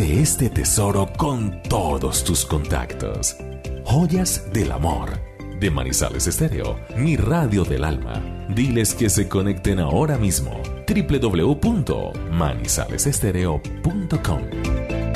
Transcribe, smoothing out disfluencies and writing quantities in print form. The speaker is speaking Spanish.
de este tesoro con todos tus contactos. Joyas del Amor, de Manizales Estéreo, mi radio del alma. Diles que se conecten ahora mismo. www.manizalesestereo.com.